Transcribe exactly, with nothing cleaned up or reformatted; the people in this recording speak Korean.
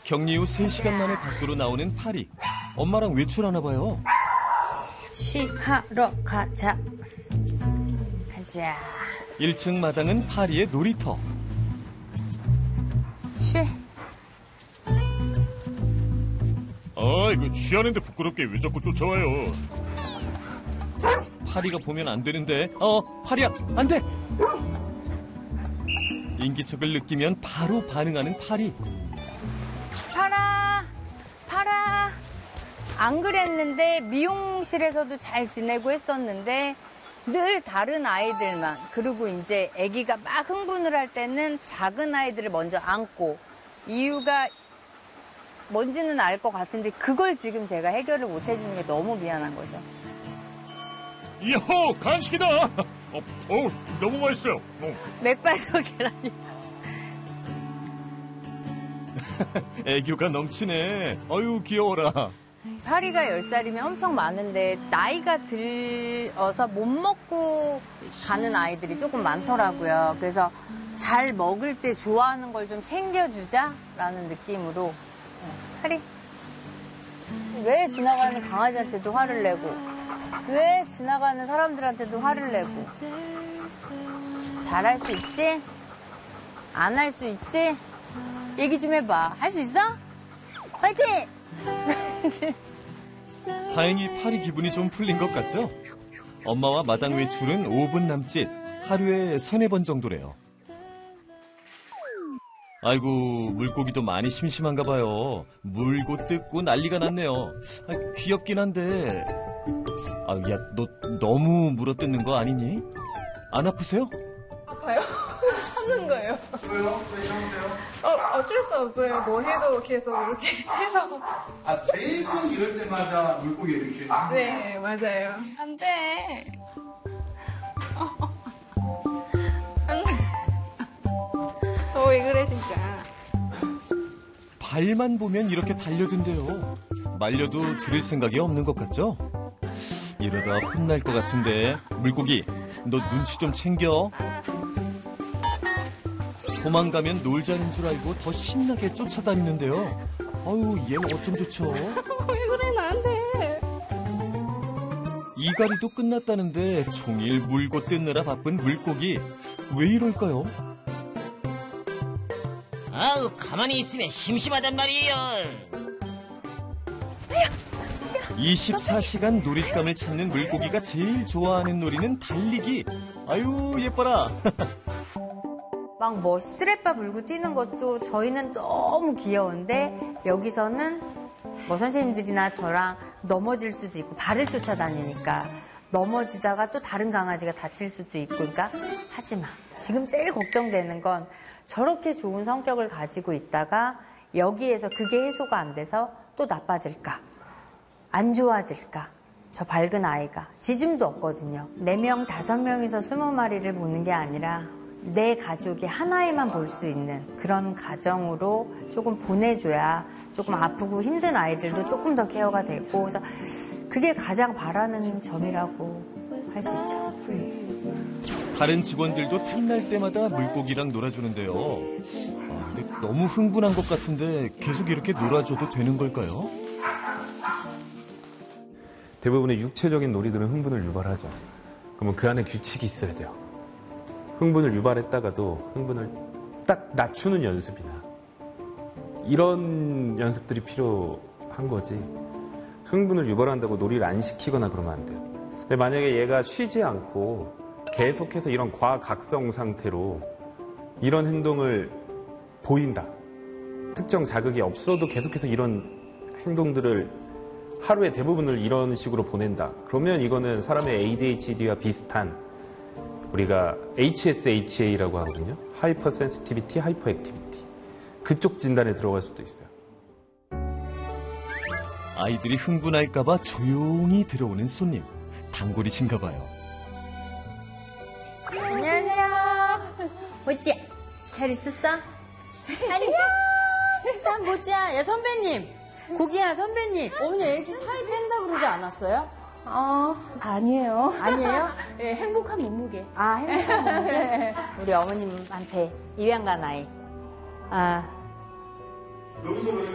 격리 후 세 시간 만에 밖으로 나오는 파리. 엄마랑 외출하나 봐요. 쉬하러 가자. 가자. 일 층 마당은 파리의 놀이터. 쉬. 아이고, 쉬하는데 부끄럽게 왜 자꾸 쫓아와요? 파리가 보면 안 되는데. 어, 파리야, 안 돼! 인기척을 느끼면 바로 반응하는 파리. 파라, 파라. 안 그랬는데 미용실에서도 잘 지내고 했었는데 늘 다른 아이들만. 그리고 이제 아기가 막 흥분을 할 때는 작은 아이들을 먼저 안고. 이유가 뭔지는 알 것 같은데 그걸 지금 제가 해결을 못 해주는 게 너무 미안한 거죠. 이호, 간식이다! 어, 어 너무 맛있어요. 어. 맥반석 계란이. 애교가 넘치네. 어유 귀여워라. 파리가 열 살이면 엄청 많은데 나이가 들어서 못 먹고 가는 아이들이 조금 많더라고요. 그래서 잘 먹을 때 좋아하는 걸 좀 챙겨주자라는 느낌으로. 파리, 왜 지나가는 강아지한테도 화를 내고 왜 지나가는 사람들한테도 화를 내고 잘할 수 있지? 안 할 수 있지? 얘기 좀 해봐. 할 수 있어? 파이팅! 다행히 파리 기분이 좀 풀린 것 같죠? 엄마와 마당 외출은 오 분 남짓. 하루에 세네 번 정도래요. 아이고, 물고기도 많이 심심한가 봐요. 물고 뜯고 난리가 났네요. 아, 귀엽긴 한데. 아, 야, 너 너무 물어뜯는 거 아니니? 안 아프세요? 아파요? 참는 거예요. 왜요? 왜 이러세요? 어, 어쩔 수 없어요. 뭐 해도 계속 이렇게 해서. 아, 매일 이럴 때마다 물고기 이렇게. 네, 맞아요. 안 돼. 안 돼. 어, 왜 그래, 진짜. 발만 보면 이렇게 달려든대요. 말려도 들을 생각이 없는 것 같죠? 이러다 혼날 것 같은데. 물고기, 너 눈치 좀 챙겨. 도망가면 놀자는 줄 알고 더 신나게 쫓아다니는데요. 아유, 얘 어쩜 좋죠? 왜 그래, 나한테. 이갈이도 끝났다는데 종일 물고 뜯느라 바쁜 물고기. 왜 이럴까요? 아우, 가만히 있으면 심심하단 말이에요. 이십사 시간 놀잇감을 찾는 물고기가 제일 좋아하는 놀이는 달리기. 아유, 예뻐라. 막 뭐 쓰레빠 물고 뛰는 것도 저희는 너무 귀여운데 여기서는 뭐 선생님들이나 저랑 넘어질 수도 있고 발을 쫓아다니니까 넘어지다가 또 다른 강아지가 다칠 수도 있고. 그러니까 하지 마. 지금 제일 걱정되는 건 저렇게 좋은 성격을 가지고 있다가 여기에서 그게 해소가 안 돼서 또 나빠질까? 안 좋아질까? 저 밝은 아이가. 지짐도 없거든요. 네 명, 다섯 명이서 스무 마리를 보는 게 아니라 내 가족이 하나에만 볼 수 있는 그런 가정으로 조금 보내줘야 조금 아프고 힘든 아이들도 조금 더 케어가 되고, 그래서 그게 가장 바라는 점이라고 할 수 있죠. 다른 직원들도 틈날 때마다 물고기랑 놀아주는데요. 아, 근데 너무 흥분한 것 같은데 계속 이렇게 놀아줘도 되는 걸까요? 대부분의 육체적인 놀이들은 흥분을 유발하죠. 그러면 그 안에 규칙이 있어야 돼요. 흥분을 유발했다가도 흥분을 딱 낮추는 연습이나 이런 연습들이 필요한 거지. 흥분을 유발한다고 놀이를 안 시키거나 그러면 안 돼요. 근데 만약에 얘가 쉬지 않고 계속해서 이런 과각성 상태로 이런 행동을 보인다. 특정 자극이 없어도 계속해서 이런 행동들을 하루의 대부분을 이런 식으로 보낸다. 그러면 이거는 사람의 에이디에이치디와 비슷한 우리가 에이치에스에이치에이라고 하거든요. 하이퍼 센시티비티, 하이퍼 액티비티. 그쪽 진단에 들어갈 수도 있어요. 아이들이 흥분할까봐 조용히 들어오는 손님. 단골이신가 봐요. 안녕하세요. 모찌야, 잘 있었어? 안녕. 난 모찌야. 야, 선배님. 고기야, 선배님. 오늘 애기 살 뺀다 그러지 않았어요? 어, 아니에요. 아니에요? 예, 행복한 몸무게. 아, 행복한 몸무게? 우리 어머님한테 입양 간 아이. 아.